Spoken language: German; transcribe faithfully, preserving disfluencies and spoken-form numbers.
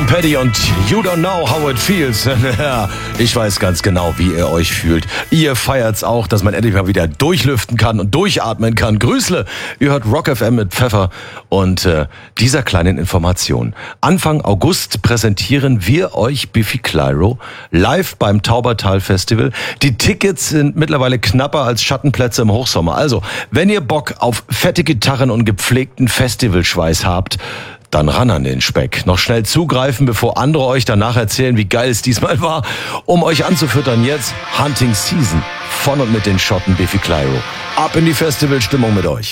Tom Petty und You Don't Know How It Feels. Ich weiß ganz genau, wie ihr euch fühlt. Ihr feiert's auch, dass man endlich mal wieder durchlüften kann und durchatmen kann. Grüßle, ihr hört Rock F M mit Pfeffer und äh, dieser kleinen Information. Anfang August präsentieren wir euch Biffy Clyro live beim Taubertal Festival. Die Tickets sind mittlerweile knapper als Schattenplätze im Hochsommer. Also, wenn ihr Bock auf fette Gitarren und gepflegten Festivalschweiß habt, dann ran an den Speck. Noch schnell zugreifen, bevor andere euch danach erzählen, wie geil es diesmal war. Um euch anzufüttern jetzt Hunting Season von und mit den Schotten Biffy Clyro. Ab in die Festivalstimmung mit euch.